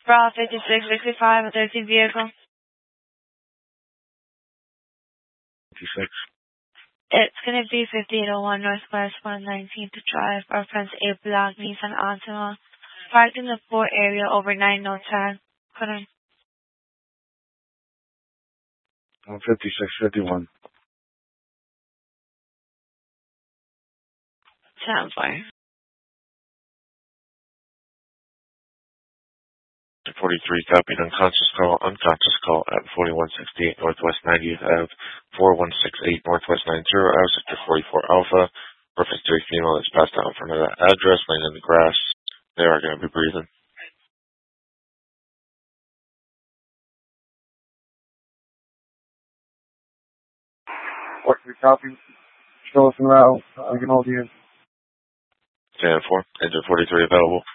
Bra 5665, a 13 vehicle. 56. It's going to be 5801 Northwest 119th Drive, reference A block, Nissan Altima. Parked in the port area, overnight, no tag. Couldn't. 5651. 10-4. 43, copied unconscious call at 4168 Northwest 90th Ave, 4168 Northwest 90 Ave, Sector 44 Alpha. Reference to a female that's passed out in front of that address, laying in the grass. They are going to be breathing. What your copy? Show us around. I can hold you. 10-4, engine 43 available.